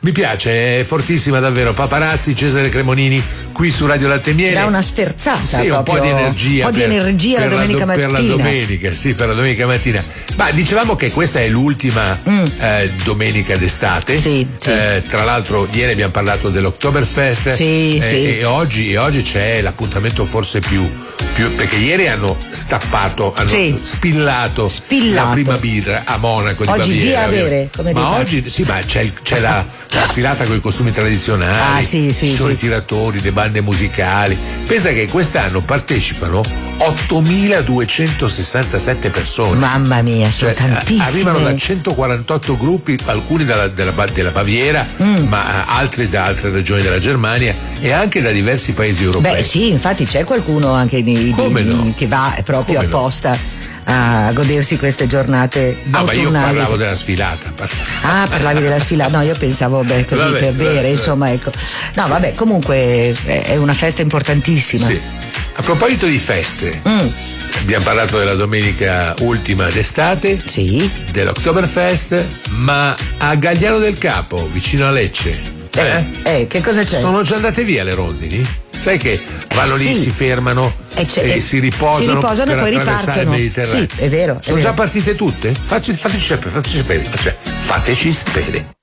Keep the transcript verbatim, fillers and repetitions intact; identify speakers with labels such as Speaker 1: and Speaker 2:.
Speaker 1: Mi piace, è fortissima davvero. Paparazzi, Cesare Cremonini qui su Radio Latte e Miele.
Speaker 2: Da una sferzata,
Speaker 1: sì,
Speaker 2: proprio,
Speaker 1: un po' di energia,
Speaker 2: un po'
Speaker 1: per,
Speaker 2: di energia
Speaker 1: per
Speaker 2: la domenica
Speaker 1: la,
Speaker 2: mattina.
Speaker 1: Per la domenica, sì, per la domenica mattina. Ma dicevamo che questa è l'ultima mm. eh, domenica d'estate.
Speaker 2: Sì, sì.
Speaker 1: Eh, tra l'altro ieri abbiamo parlato dell'Oktoberfest.
Speaker 2: Sì,
Speaker 1: eh,
Speaker 2: sì.
Speaker 1: E oggi, e oggi c'è l'appuntamento forse più, più perché ieri hanno stappato, hanno
Speaker 2: sì.
Speaker 1: spillato,
Speaker 2: Spillato
Speaker 1: la prima birra a Monaco di
Speaker 2: oggi
Speaker 1: Baviera.
Speaker 2: Via a bere, come
Speaker 1: ma
Speaker 2: dei
Speaker 1: oggi sì, ma c'è, il, c'è la, la sfilata con i costumi tradizionali,
Speaker 2: ah, sì, sì,
Speaker 1: ci sono
Speaker 2: sì.
Speaker 1: i tiratori, le bande musicali. Pensa che quest'anno partecipano ottomiladuecentosessantasette persone.
Speaker 2: Mamma mia, sono
Speaker 1: cioè,
Speaker 2: tantissime.
Speaker 1: Arrivano da centoquarantotto gruppi, alcuni dalla, della, della Baviera, mm. ma altri da altre regioni della Germania e anche da diversi paesi europei.
Speaker 2: Beh sì, infatti c'è qualcuno anche di, di,
Speaker 1: no?
Speaker 2: che va proprio
Speaker 1: Come
Speaker 2: apposta.
Speaker 1: No?
Speaker 2: A godersi queste giornate
Speaker 1: no,
Speaker 2: autunnali.
Speaker 1: Ma io parlavo della sfilata.
Speaker 2: Ah, parlavi della sfilata? No, io pensavo beh, così
Speaker 1: vabbè,
Speaker 2: per bere,
Speaker 1: vabbè,
Speaker 2: insomma, ecco. No,
Speaker 1: sì.
Speaker 2: vabbè, comunque è una festa importantissima.
Speaker 1: Sì. A proposito di feste,
Speaker 2: mm.
Speaker 1: abbiamo parlato della domenica ultima d'estate,
Speaker 2: sì.
Speaker 1: dell'Oktoberfest, ma a Gagliano del Capo, vicino a Lecce.
Speaker 2: Eh, eh, che cosa c'è?
Speaker 1: Sono già andate via le rondini? Sai che vanno
Speaker 2: eh,
Speaker 1: lì,
Speaker 2: sì.
Speaker 1: si fermano
Speaker 2: e,
Speaker 1: e si riposano,
Speaker 2: si riposano
Speaker 1: per
Speaker 2: e poi
Speaker 1: attraversare
Speaker 2: ripartono.
Speaker 1: il Mediterraneo.
Speaker 2: Sì, è vero.
Speaker 1: Sono
Speaker 2: è
Speaker 1: già
Speaker 2: vero.
Speaker 1: partite tutte? Fateci, fateci sapere, fateci sapere. Cioè, fateci sapere.